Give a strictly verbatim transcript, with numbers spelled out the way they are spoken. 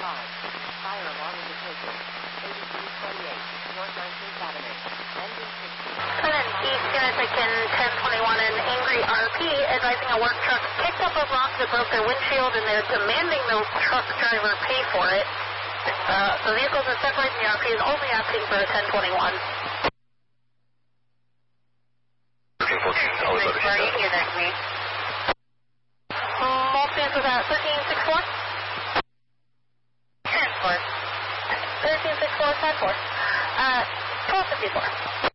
five. Fire alarm indication. eighty-three twenty-eight, North nineteenth Avenue. Engine sixty. Lieutenant East Unit Taken ten twenty-one, an angry R P advising a work truck picked up a rock that broke their windshield and they're demanding the truck driver pay for it. Uh, the vehicles are separated and the R P is only asking for a ten twenty-one. thirteen fourteen, always let us know. Here next week. Multiple was at thirteen sixty-four? ten four. thirteen sixty-four, ten four. Uh, twelve fifty-four.